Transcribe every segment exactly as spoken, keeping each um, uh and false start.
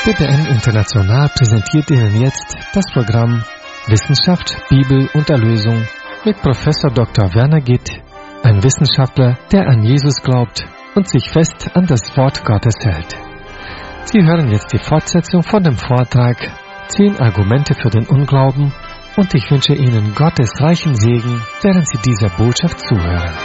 B T M International präsentiert Ihnen jetzt das Programm Wissenschaft, Bibel und Erlösung mit Professor Doktor Werner Gitt, ein Wissenschaftler, der an Jesus glaubt und sich fest an das Wort Gottes hält. Sie hören jetzt die Fortsetzung von dem Vortrag Zehn Argumente für den Unglauben und ich wünsche Ihnen Gottes reichen Segen, während Sie dieser Botschaft zuhören.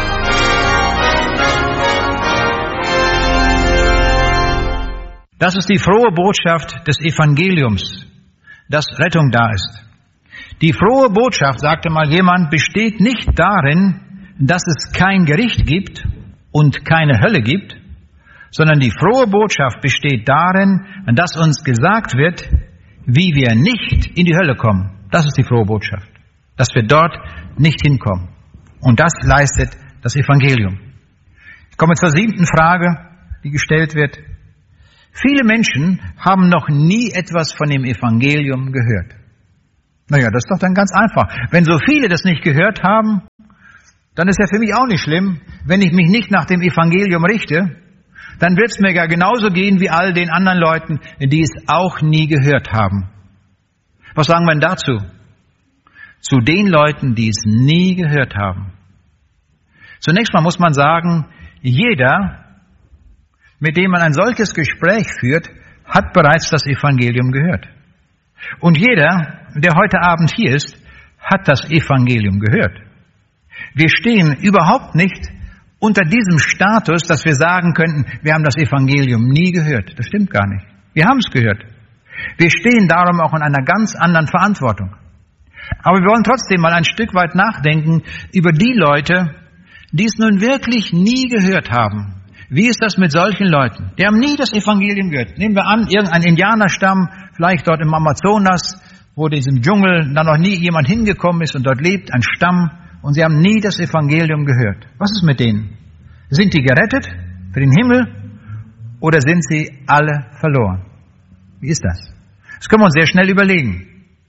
Das ist die frohe Botschaft des Evangeliums, dass Rettung da ist. Die frohe Botschaft, sagte mal jemand, besteht nicht darin, dass es kein Gericht gibt und keine Hölle gibt, sondern die frohe Botschaft besteht darin, dass uns gesagt wird, wie wir nicht in die Hölle kommen. Das ist die frohe Botschaft, dass wir dort nicht hinkommen. Und das leistet das Evangelium. Ich komme zur siebten Frage, die gestellt wird. Viele Menschen haben noch nie etwas von dem Evangelium gehört. Naja, das ist doch dann ganz einfach. Wenn so viele das nicht gehört haben, dann ist ja für mich auch nicht schlimm, wenn ich mich nicht nach dem Evangelium richte, dann wird es mir ja genauso gehen wie all den anderen Leuten, die es auch nie gehört haben. Was sagen wir denn dazu? Zu den Leuten, die es nie gehört haben. Zunächst mal muss man sagen, jeder, mit dem man ein solches Gespräch führt, hat bereits das Evangelium gehört. Und jeder, der heute Abend hier ist, hat das Evangelium gehört. Wir stehen überhaupt nicht unter diesem Status, dass wir sagen könnten, wir haben das Evangelium nie gehört. Das stimmt gar nicht. Wir haben es gehört. Wir stehen darum auch in einer ganz anderen Verantwortung. Aber wir wollen trotzdem mal ein Stück weit nachdenken über die Leute, die es nun wirklich nie gehört haben. Wie ist das mit solchen Leuten? Die haben nie das Evangelium gehört. Nehmen wir an, irgendein Indianerstamm, vielleicht dort im Amazonas, wo in diesem Dschungel da noch nie jemand hingekommen ist und dort lebt ein Stamm und sie haben nie das Evangelium gehört. Was ist mit denen? Sind die gerettet für den Himmel oder sind sie alle verloren? Wie ist das? Das können wir uns sehr schnell überlegen.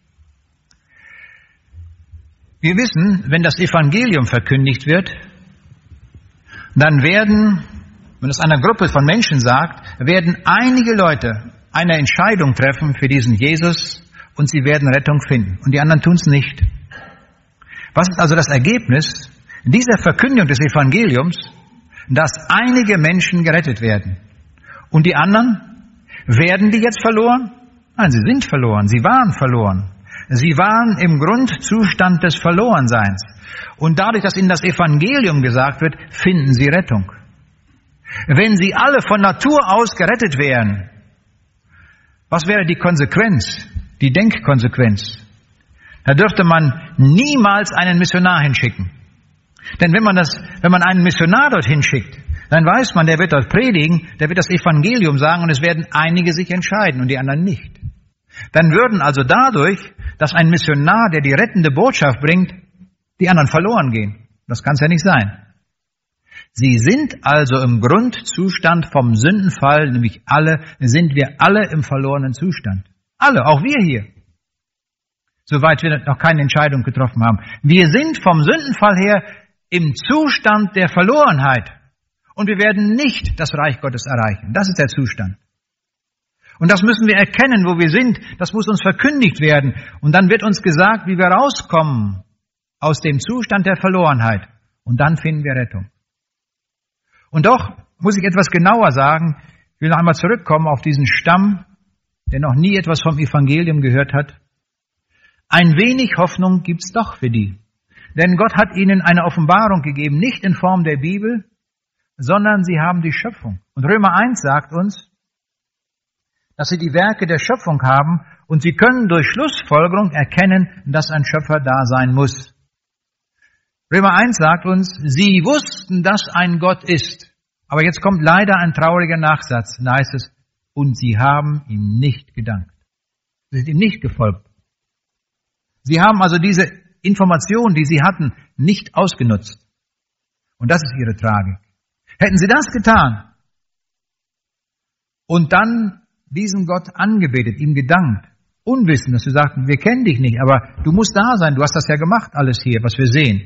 Wir wissen, wenn das Evangelium verkündigt wird, dann werden, wenn es einer Gruppe von Menschen sagt, werden einige Leute eine Entscheidung treffen für diesen Jesus und sie werden Rettung finden. Und die anderen tun es nicht. Was ist also das Ergebnis dieser Verkündigung des Evangeliums? Dass einige Menschen gerettet werden. Und die anderen, werden die jetzt verloren? Nein, sie sind verloren. Sie waren verloren. Sie waren im Grundzustand des Verlorenseins. Und dadurch, dass ihnen das Evangelium gesagt wird, finden sie Rettung. Wenn sie alle von Natur aus gerettet wären, was wäre die Konsequenz, die Denkkonsequenz? Da dürfte man niemals einen Missionar hinschicken. Denn wenn man das, wenn man einen Missionar dorthin schickt, dann weiß man, der wird dort predigen, der wird das Evangelium sagen und es werden einige sich entscheiden und die anderen nicht. Dann würden also dadurch, dass ein Missionar, der die rettende Botschaft bringt, die anderen verloren gehen. Das kann es ja nicht sein. Sie sind also im Grundzustand vom Sündenfall, nämlich alle, sind wir alle im verlorenen Zustand. Alle, auch wir hier. Soweit wir noch keine Entscheidung getroffen haben. Wir sind vom Sündenfall her im Zustand der Verlorenheit. Und wir werden nicht das Reich Gottes erreichen. Das ist der Zustand. Und das müssen wir erkennen, wo wir sind. Das muss uns verkündigt werden. Und dann wird uns gesagt, wie wir rauskommen aus dem Zustand der Verlorenheit. Und dann finden wir Rettung. Und doch muss ich etwas genauer sagen. Ich will noch einmal zurückkommen auf diesen Stamm, der noch nie etwas vom Evangelium gehört hat. Ein wenig Hoffnung gibt's doch für die. Denn Gott hat ihnen eine Offenbarung gegeben, nicht in Form der Bibel, sondern sie haben die Schöpfung. Und Römer eins sagt uns, dass sie die Werke der Schöpfung haben und sie können durch Schlussfolgerung erkennen, dass ein Schöpfer da sein muss. Römer eins sagt uns, sie wussten, dass ein Gott ist. Aber jetzt kommt leider ein trauriger Nachsatz. Da heißt es, und sie haben ihm nicht gedankt. Sie sind ihm nicht gefolgt. Sie haben also diese Information, die sie hatten, nicht ausgenutzt. Und das ist ihre Tragik. Hätten sie das getan und dann diesen Gott angebetet, ihm gedankt, unwissend, dass sie sagten, wir kennen dich nicht, aber du musst da sein, du hast das ja gemacht, alles hier, was wir sehen,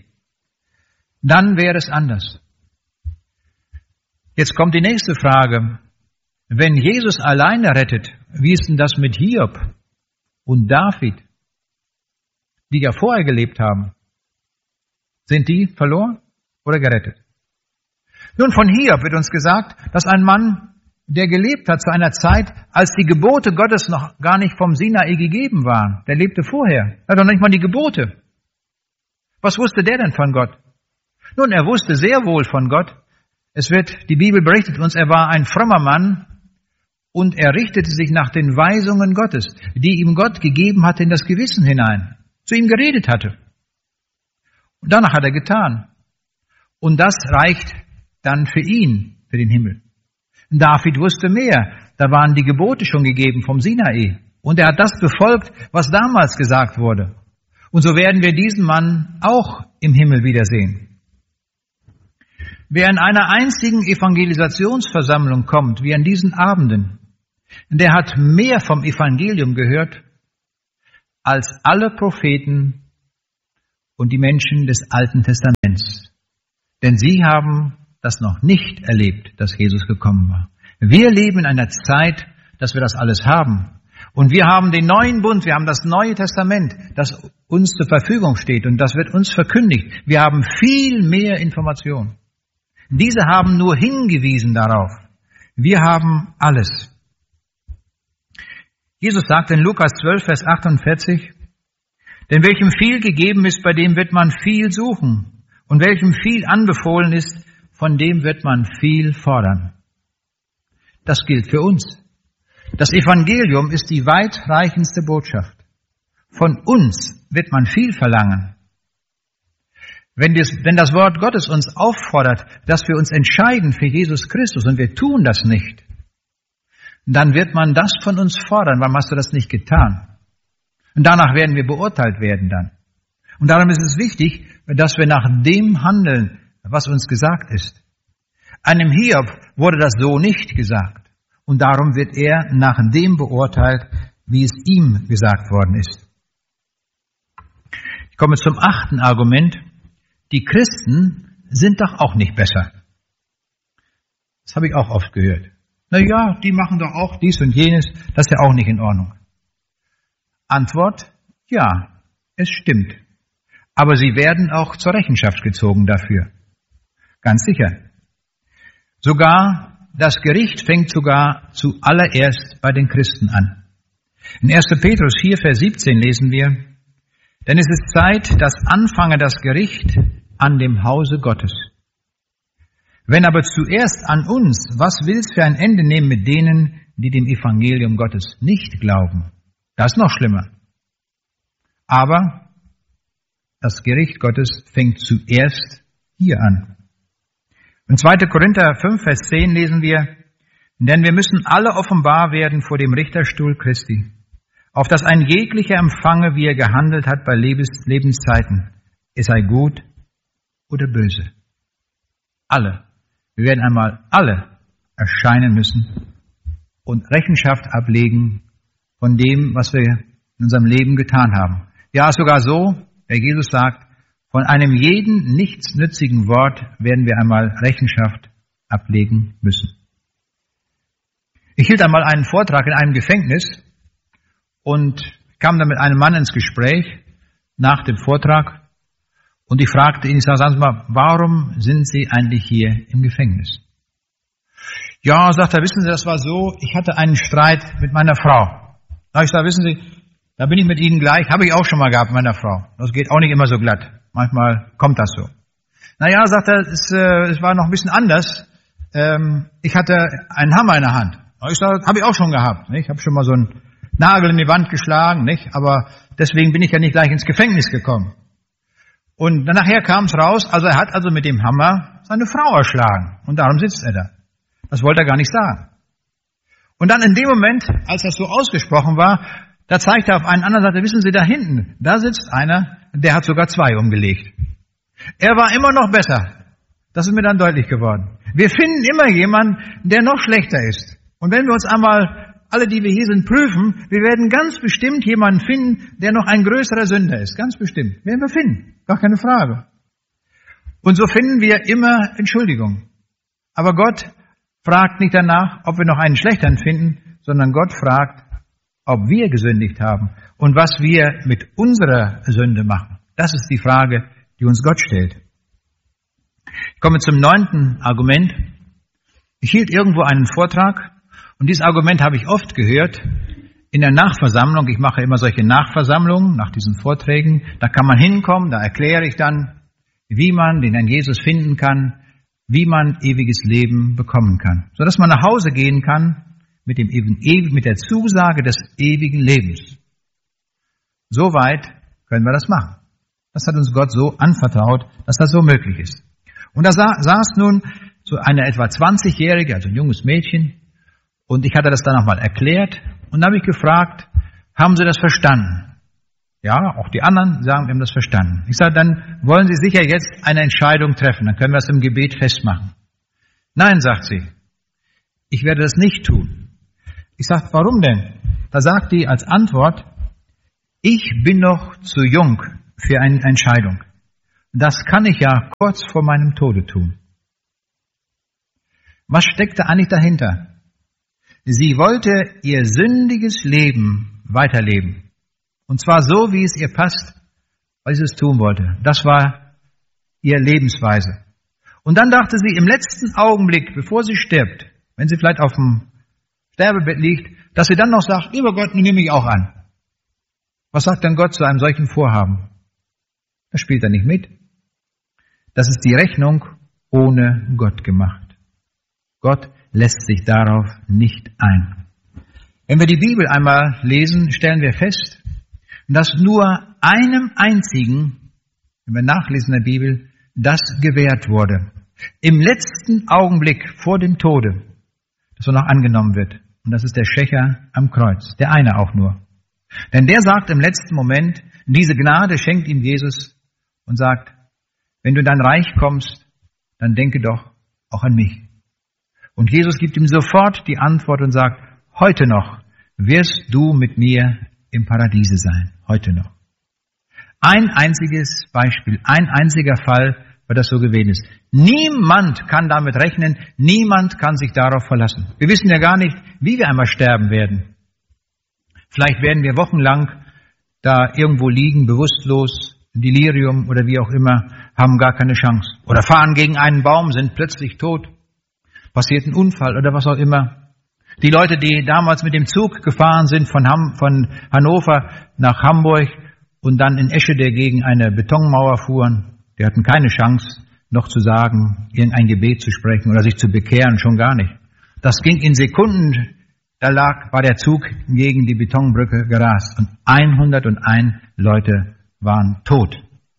dann wäre es anders. Jetzt kommt die nächste Frage. Wenn Jesus alleine rettet, wie ist denn das mit Hiob und David, die ja vorher gelebt haben? Sind die verloren oder gerettet? Nun, von Hiob wird uns gesagt, dass ein Mann, der gelebt hat zu einer Zeit, als die Gebote Gottes noch gar nicht vom Sinai gegeben waren, der lebte vorher, er hat doch nicht mal die Gebote. Was wusste der denn von Gott? Nun, er wusste sehr wohl von Gott. Es wird, die Bibel berichtet uns, er war ein frommer Mann und er richtete sich nach den Weisungen Gottes, die ihm Gott gegeben hatte in das Gewissen hinein, zu ihm geredet hatte. Und danach hat er getan. Und das reicht dann für ihn, für den Himmel. David wusste mehr. Da waren die Gebote schon gegeben vom Sinai. Und er hat das befolgt, was damals gesagt wurde. Und so werden wir diesen Mann auch im Himmel wiedersehen. Wer in einer einzigen Evangelisationsversammlung kommt, wie an diesen Abenden, der hat mehr vom Evangelium gehört als alle Propheten und die Menschen des Alten Testaments. Denn sie haben das noch nicht erlebt, dass Jesus gekommen war. Wir leben in einer Zeit, dass wir das alles haben. Und wir haben den neuen Bund, wir haben das Neue Testament, das uns zur Verfügung steht und das wird uns verkündigt. Wir haben viel mehr Information. Diese haben nur hingewiesen darauf. Wir haben alles. Jesus sagt in Lukas zwölf, Vers achtundvierzig, denn welchem viel gegeben ist, bei dem wird man viel suchen. Und welchem viel anbefohlen ist, von dem wird man viel fordern. Das gilt für uns. Das Evangelium ist die weitreichendste Botschaft. Von uns wird man viel verlangen. Wenn das, wenn das Wort Gottes uns auffordert, dass wir uns entscheiden für Jesus Christus und wir tun das nicht, dann wird man das von uns fordern. Warum hast du das nicht getan? Und danach werden wir beurteilt werden dann. Und darum ist es wichtig, dass wir nach dem handeln, was uns gesagt ist. Einem Hiob wurde das so nicht gesagt. Und darum wird er nach dem beurteilt, wie es ihm gesagt worden ist. Ich komme zum achten Argument. Die Christen sind doch auch nicht besser. Das habe ich auch oft gehört. Na ja, die machen doch auch dies und jenes. Das ist ja auch nicht in Ordnung. Antwort, ja, es stimmt. Aber sie werden auch zur Rechenschaft gezogen dafür. Ganz sicher. Sogar das Gericht fängt sogar zuallererst bei den Christen an. In erster Petrus vier, Vers siebzehn lesen wir, denn es ist Zeit, dass anfange das Gericht an dem Hause Gottes. Wenn aber zuerst an uns, was will's für ein Ende nehmen mit denen, die dem Evangelium Gottes nicht glauben? Das ist noch schlimmer. Aber das Gericht Gottes fängt zuerst hier an. In zweiter Korinther fünf, Vers zehn lesen wir, denn wir müssen alle offenbar werden vor dem Richterstuhl Christi, auf dass ein jeglicher empfange, wie er gehandelt hat bei Lebens- Lebenszeiten, es sei gut oder böse. Alle. Wir werden einmal alle erscheinen müssen und Rechenschaft ablegen von dem, was wir in unserem Leben getan haben. Ja, sogar so, der Jesus sagt, von einem jeden nichtsnützigen Wort werden wir einmal Rechenschaft ablegen müssen. Ich hielt einmal einen Vortrag in einem Gefängnis und kam dann mit einem Mann ins Gespräch nach dem Vortrag und ich fragte ihn, ich sage, sagen Sie mal, warum sind Sie eigentlich hier im Gefängnis? Ja, sagt er, wissen Sie, das war so, ich hatte einen Streit mit meiner Frau. Da ich sage, wissen Sie, da bin ich mit Ihnen gleich, habe ich auch schon mal gehabt mit meiner Frau. Das geht auch nicht immer so glatt. Manchmal kommt das so. Naja, sagt er, es, äh, es war noch ein bisschen anders. Ähm, ich hatte einen Hammer in der Hand. Ich sage, habe ich auch schon gehabt. Nicht? Ich habe schon mal so einen Nagel in die Wand geschlagen, nicht? Aber deswegen bin ich ja nicht gleich ins Gefängnis gekommen. Und dann nachher kam es raus, also er hat also mit dem Hammer seine Frau erschlagen. Und darum sitzt er da. Das wollte er gar nicht sagen. Und dann in dem Moment, als das so ausgesprochen war, da zeigte er auf einen anderen und sagte, wissen Sie, da hinten, da sitzt einer, der hat sogar zwei umgelegt. Er war immer noch besser. Das ist mir dann deutlich geworden. Wir finden immer jemanden, der noch schlechter ist. Und wenn wir uns einmal, alle, die wir hier sind, prüfen, wir werden ganz bestimmt jemanden finden, der noch ein größerer Sünder ist. Ganz bestimmt. Werden wir finden. Gar keine Frage. Und so finden wir immer Entschuldigung. Aber Gott fragt nicht danach, ob wir noch einen schlechteren finden, sondern Gott fragt, ob wir gesündigt haben und was wir mit unserer Sünde machen. Das ist die Frage, die uns Gott stellt. Ich komme zum neunten Argument. Ich hielt irgendwo einen Vortrag und dieses Argument habe ich oft gehört in der Nachversammlung. Ich mache immer solche Nachversammlungen nach diesen Vorträgen. Da kann man hinkommen, da erkläre ich dann, wie man den Herrn Jesus finden kann, wie man ewiges Leben bekommen kann, sodass man nach Hause gehen kann mit dem mit der Zusage des ewigen Lebens. Soweit können wir das machen. Das hat uns Gott so anvertraut, dass das so möglich ist. Und da saß nun so eine etwa zwanzigjährige, also ein junges Mädchen, und ich hatte das dann nochmal erklärt, und da habe ich gefragt, haben Sie das verstanden? Ja, auch die anderen sagen, wir haben das verstanden. Ich sage, dann wollen Sie sicher jetzt eine Entscheidung treffen, dann können wir es im Gebet festmachen. Nein, sagt sie, ich werde das nicht tun. Ich sage, warum denn? Da sagt die als Antwort, ich bin noch zu jung für eine Entscheidung. Das kann ich ja kurz vor meinem Tode tun. Was steckte eigentlich dahinter? Sie wollte ihr sündiges Leben weiterleben. Und zwar so, wie es ihr passt, weil sie es tun wollte. Das war ihre Lebensweise. Und dann dachte sie im letzten Augenblick, bevor sie stirbt, wenn sie vielleicht auf dem Sterbebett liegt, dass sie dann noch sagt, lieber Gott, nehme ich auch an. Was sagt denn Gott zu einem solchen Vorhaben? Das spielt er nicht mit. Das ist die Rechnung ohne Gott gemacht. Gott lässt sich darauf nicht ein. Wenn wir die Bibel einmal lesen, stellen wir fest, dass nur einem einzigen, wenn wir nachlesen in der Bibel, das gewährt wurde. Im letzten Augenblick vor dem Tode, dass er noch angenommen wird. Und das ist der Schächer am Kreuz. Der eine auch nur. Denn der sagt im letzten Moment, diese Gnade schenkt ihm Jesus und sagt, wenn du in dein Reich kommst, dann denke doch auch an mich. Und Jesus gibt ihm sofort die Antwort und sagt, heute noch wirst du mit mir im Paradiese sein. Heute noch. Ein einziges Beispiel, ein einziger Fall, weil das so gewesen ist. Niemand kann damit rechnen, niemand kann sich darauf verlassen. Wir wissen ja gar nicht, wie wir einmal sterben werden. Vielleicht werden wir wochenlang da irgendwo liegen, bewusstlos, Delirium oder wie auch immer, haben gar keine Chance. Oder fahren gegen einen Baum, sind plötzlich tot, passiert ein Unfall oder was auch immer. Die Leute, die damals mit dem Zug gefahren sind von, Ham, von Hannover nach Hamburg und dann in Eschede gegen eine Betonmauer fuhren, die hatten keine Chance, noch zu sagen, irgendein Gebet zu sprechen oder sich zu bekehren, schon gar nicht. Das ging in Sekunden, da lag, war der Zug gegen die Betonbrücke gerast und hunderteins Leute waren tot.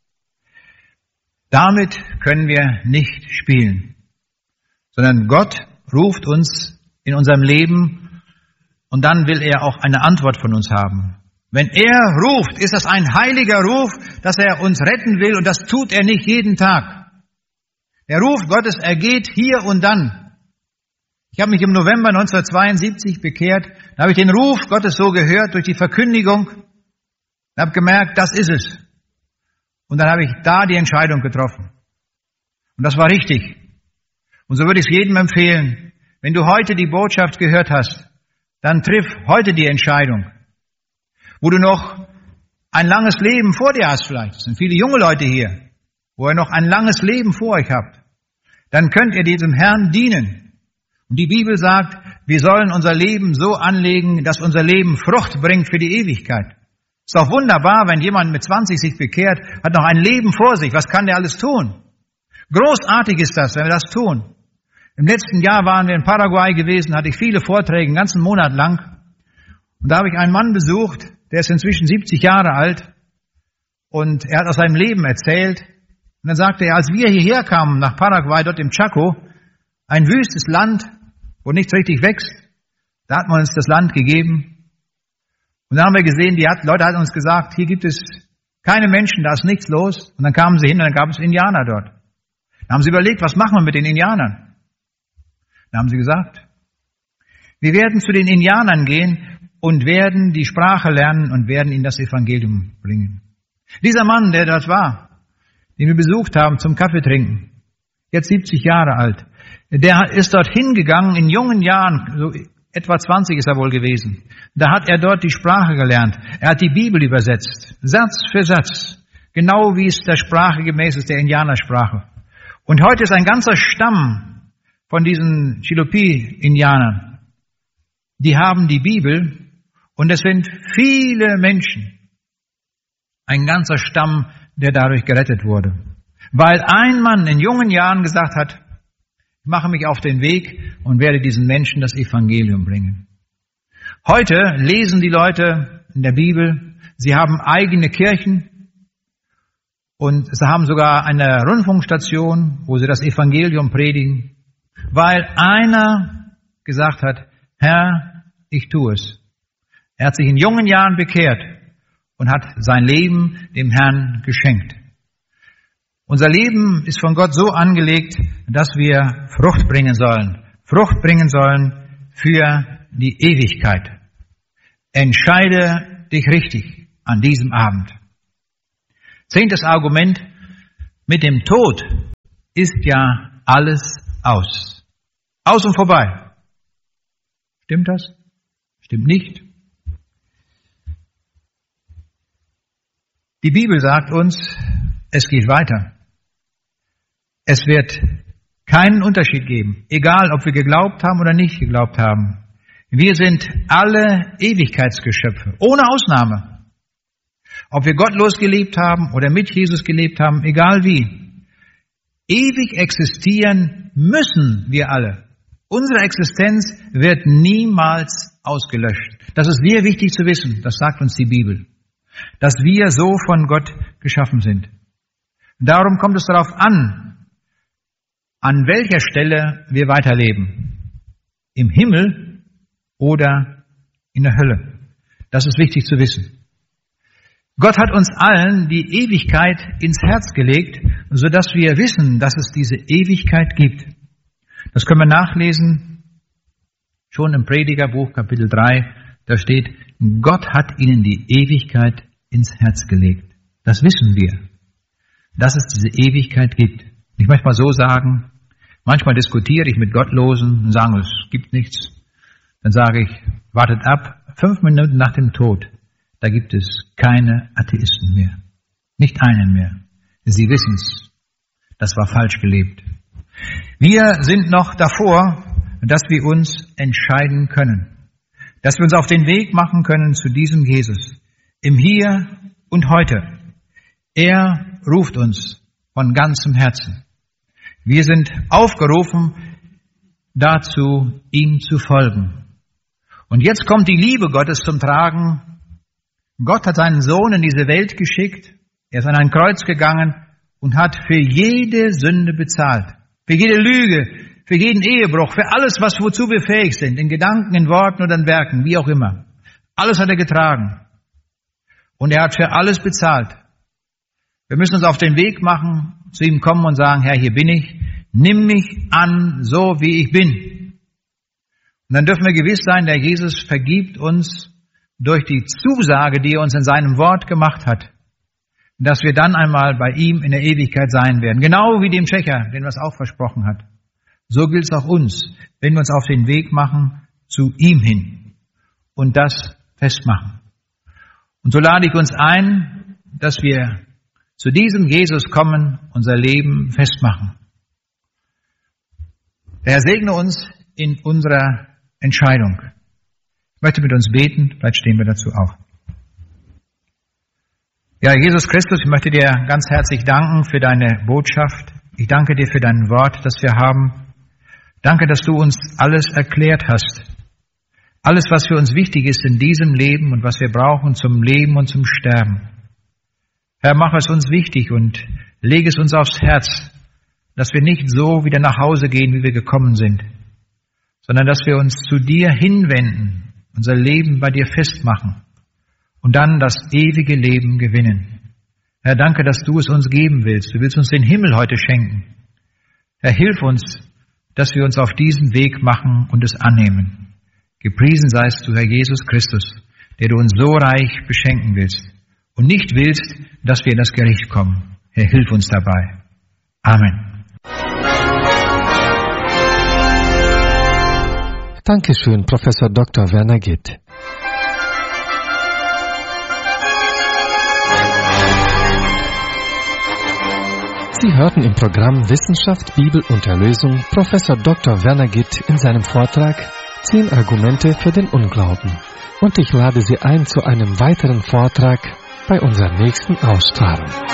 Damit können wir nicht spielen, sondern Gott ruft uns in unserem Leben und dann will er auch eine Antwort von uns haben. Wenn er ruft, ist das ein heiliger Ruf, dass er uns retten will und das tut er nicht jeden Tag. Der Ruf Gottes ergeht hier und dann. Ich habe mich im November neunzehnhundertzweiundsiebzig bekehrt, da habe ich den Ruf Gottes so gehört durch die Verkündigung und habe gemerkt, das ist es. Und dann habe ich da die Entscheidung getroffen. Und das war richtig. Und so würde ich es jedem empfehlen, wenn du heute die Botschaft gehört hast, dann triff heute die Entscheidung. Wo du noch ein langes Leben vor dir hast vielleicht, es sind viele junge Leute hier, wo ihr noch ein langes Leben vor euch habt, dann könnt ihr diesem Herrn dienen. Und die Bibel sagt, wir sollen unser Leben so anlegen, dass unser Leben Frucht bringt für die Ewigkeit. Ist doch wunderbar, wenn jemand mit zwanzig sich bekehrt, hat noch ein Leben vor sich. Was kann der alles tun? Großartig ist das, wenn wir das tun. Im letzten Jahr waren wir in Paraguay gewesen, hatte ich viele Vorträge, einen ganzen Monat lang. Und da habe ich einen Mann besucht, der ist inzwischen siebzig Jahre alt. Und er hat aus seinem Leben erzählt. Und dann sagte er, als wir hierher kamen nach Paraguay, dort im Chaco, ein wüstes Land, wo nichts richtig wächst, da hat man uns das Land gegeben. Und dann haben wir gesehen, die hat, Leute hatten uns gesagt, hier gibt es keine Menschen, da ist nichts los. Und dann kamen sie hin und dann gab es Indianer dort. Dann haben sie überlegt, was machen wir mit den Indianern? Dann haben sie gesagt, wir werden zu den Indianern gehen und werden die Sprache lernen und werden ihnen das Evangelium bringen. Dieser Mann, der dort war, den wir besucht haben zum Kaffee trinken, jetzt siebzig Jahre alt, der ist dort hingegangen in jungen Jahren, so etwa zwanzig ist er wohl gewesen. Da hat er dort die Sprache gelernt. Er hat die Bibel übersetzt, Satz für Satz, genau wie es der Sprache gemäß ist, der Indianersprache. Und heute ist ein ganzer Stamm von diesen Chilopee-Indianern. Die haben die Bibel und es sind viele Menschen, ein ganzer Stamm, der dadurch gerettet wurde. Weil ein Mann in jungen Jahren gesagt hat, ich mache mich auf den Weg und werde diesen Menschen das Evangelium bringen. Heute lesen die Leute in der Bibel, sie haben eigene Kirchen und sie haben sogar eine Rundfunkstation, wo sie das Evangelium predigen, weil einer gesagt hat, Herr, ich tue es. Er hat sich in jungen Jahren bekehrt und hat sein Leben dem Herrn geschenkt. Unser Leben ist von Gott so angelegt, dass wir Frucht bringen sollen. Frucht bringen sollen für die Ewigkeit. Entscheide dich richtig an diesem Abend. Zehntes Argument. Mit dem Tod ist ja alles aus. Aus und vorbei. Stimmt das? Stimmt nicht. Die Bibel sagt uns, es geht weiter. Es wird keinen Unterschied geben, egal ob wir geglaubt haben oder nicht geglaubt haben. Wir sind alle Ewigkeitsgeschöpfe, ohne Ausnahme. Ob wir gottlos gelebt haben oder mit Jesus gelebt haben, egal wie. Ewig existieren müssen wir alle. Unsere Existenz wird niemals ausgelöscht. Das ist sehr wichtig zu wissen, das sagt uns die Bibel. Dass wir so von Gott geschaffen sind. Darum kommt es darauf an, an welcher Stelle wir weiterleben. Im Himmel oder in der Hölle. Das ist wichtig zu wissen. Gott hat uns allen die Ewigkeit ins Herz gelegt, sodass wir wissen, dass es diese Ewigkeit gibt. Das können wir nachlesen, schon im Predigerbuch Kapitel drei, da steht, Gott hat ihnen die Ewigkeit ins Herz gelegt. Das wissen wir, dass es diese Ewigkeit gibt. Ich möchte mal so sagen, manchmal diskutiere ich mit Gottlosen und sage, es gibt nichts. Dann sage ich, wartet ab, fünf Minuten nach dem Tod, da gibt es keine Atheisten mehr. Nicht einen mehr. Sie wissen es. Das war falsch gelebt. Wir sind noch davor, dass wir uns entscheiden können. Dass wir uns auf den Weg machen können zu diesem Jesus. Im Hier und Heute. Er ruft uns von ganzem Herzen. Wir sind aufgerufen, dazu ihm zu folgen. Und jetzt kommt die Liebe Gottes zum Tragen. Gott hat seinen Sohn in diese Welt geschickt. Er ist an ein Kreuz gegangen und hat für jede Sünde bezahlt. Für jede Lüge, für jeden Ehebruch, für alles, was wozu wir fähig sind, in Gedanken, in Worten oder in Werken, wie auch immer. Alles hat er getragen. Und er hat für alles bezahlt. Wir müssen uns auf den Weg machen, zu ihm kommen und sagen, Herr, hier bin ich, nimm mich an, so wie ich bin. Und dann dürfen wir gewiss sein, der Jesus vergibt uns durch die Zusage, die er uns in seinem Wort gemacht hat, dass wir dann einmal bei ihm in der Ewigkeit sein werden. Genau wie dem Tschecher, den er es auch versprochen hat. So gilt es auch uns, wenn wir uns auf den Weg machen zu ihm hin und das festmachen. Und so lade ich uns ein, dass wir zu diesem Jesus kommen, unser Leben festmachen. Der Herr segne uns in unserer Entscheidung. Ich möchte mit uns beten, vielleicht stehen wir dazu auf. Ja, Jesus Christus, ich möchte dir ganz herzlich danken für deine Botschaft. Ich danke dir für dein Wort, das wir haben. Danke, dass du uns alles erklärt hast. Alles, was für uns wichtig ist in diesem Leben und was wir brauchen zum Leben und zum Sterben. Herr, mach es uns wichtig und leg es uns aufs Herz, dass wir nicht so wieder nach Hause gehen, wie wir gekommen sind, sondern dass wir uns zu dir hinwenden, unser Leben bei dir festmachen und dann das ewige Leben gewinnen. Herr, danke, dass du es uns geben willst. Du willst uns den Himmel heute schenken. Herr, hilf uns, dass wir uns auf diesen Weg machen und es annehmen. Gepriesen seist du, Herr Jesus Christus, der du uns so reich beschenken willst und nicht willst, dass wir in das Gericht kommen. Herr, hilf uns dabei. Amen. Dankeschön, Professor Doktor Werner Gitt. Sie hörten im Programm Wissenschaft, Bibel und Erlösung Professor Doktor Werner Gitt in seinem Vortrag Zehn Argumente für den Unglauben. Und ich lade Sie ein zu einem weiteren Vortrag bei unserer nächsten Ausstrahlung.